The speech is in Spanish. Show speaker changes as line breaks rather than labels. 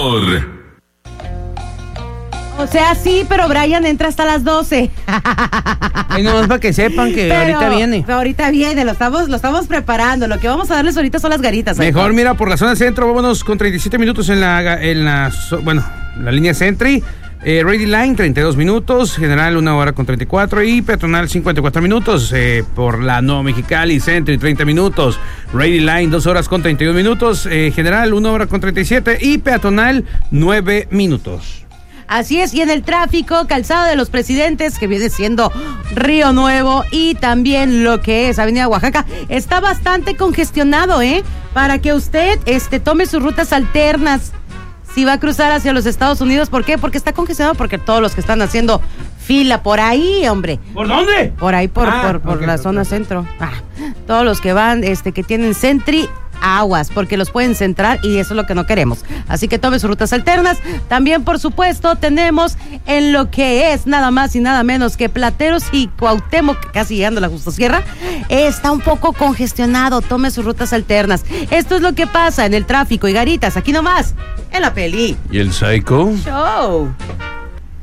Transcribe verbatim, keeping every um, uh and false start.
humor.
O sea, sí, pero Brian entra hasta las doce.
Ay, nomás para que sepan que
Pero,
ahorita viene.
Pero ahorita viene, lo estamos, lo estamos preparando. Lo que vamos a darles ahorita son las garitas.
Mejor, mira, por la zona centro, vámonos con treinta y siete minutos en la, en la, bueno, la línea Sentry. Eh, Ready Line, treinta y dos minutos. General, una hora con treinta y cuatro. Y Peatonal, cincuenta y cuatro minutos. Eh, por la Nueva Mexicali, Sentry, treinta minutos. Ready Line, dos horas con treinta y un minutos. Eh, General, una hora con treinta y siete. Y Peatonal, nueve minutos.
Así es, y en el tráfico, Calzada de los Presidentes, que viene siendo Río Nuevo, y también lo que es Avenida Oaxaca, está bastante congestionado, ¿eh? Para que usted este, tome sus rutas alternas. Si va a cruzar hacia los Estados Unidos, ¿por qué? Porque está congestionado, porque todos los que están haciendo fila por ahí, hombre.
¿Por dónde?
Por ahí, por,
ah,
por, por
okay,
la
okay.
zona centro. Ah, todos los que van, este, que tienen Sentry, aguas, porque los pueden centrar y eso es lo que no queremos. Así que tome sus rutas alternas. También, por supuesto, tenemos en lo que es nada más y nada menos que Plateros y Cuauhtémoc, casi llegando a la Justosierra, está un poco congestionado. Tome sus rutas alternas. Esto es lo que pasa en el tráfico y garitas, aquí nomás, en la peli.
¿Y el Psycho?
Show.